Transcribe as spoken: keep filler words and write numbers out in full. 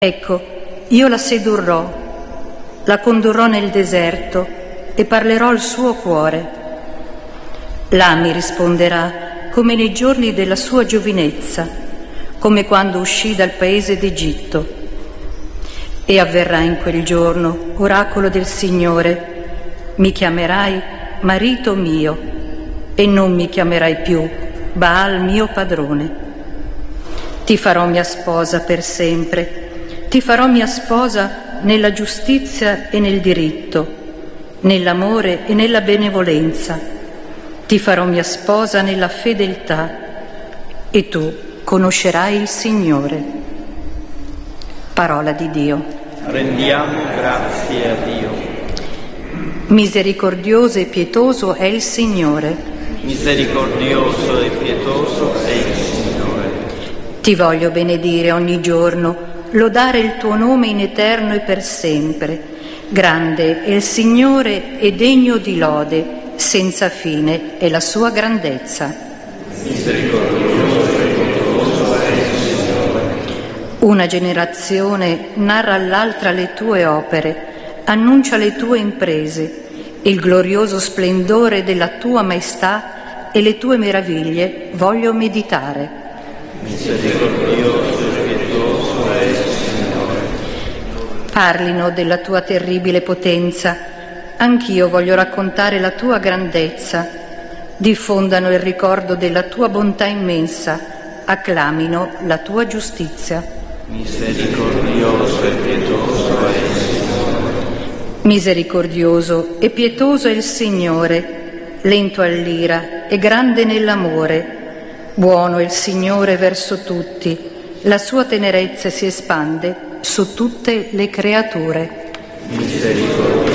Ecco, io la sedurrò, la condurrò nel deserto e parlerò al suo cuore. Là mi risponderà come nei giorni della sua giovinezza, come quando uscì dal paese d'Egitto. E avverrà in quel giorno, oracolo del Signore, mi chiamerai marito mio e non mi chiamerai più Baal mio padrone. Ti farò mia sposa per sempre, ti farò mia sposa nella giustizia e nel diritto, nell'amore e nella benevolenza. Ti farò mia sposa nella fedeltà e tu conoscerai il Signore. Parola di Dio. Rendiamo grazie a Dio. Misericordioso e pietoso è il Signore. Misericordioso e pietoso è il Signore. Ti voglio benedire ogni giorno, lodare il tuo nome in eterno e per sempre. Grande è il Signore e degno di lode, senza fine è la sua grandezza. Misericordioso e pietoso è il Signore. Una generazione narra all'altra le tue opere, annuncia le tue imprese, il glorioso splendore della tua maestà e le tue meraviglie voglio meditare. Misericordioso e pietoso è il Signore. Parlino della tua terribile potenza, anch'io voglio raccontare la tua grandezza. Diffondano il ricordo della tua bontà immensa, acclamino la tua giustizia. Misericordioso e pietoso è il Signore. Misericordioso e pietoso è il Signore, lento all'ira e grande nell'amore. Buono è il Signore verso tutti, la sua tenerezza si espande su tutte le creature. Misericordioso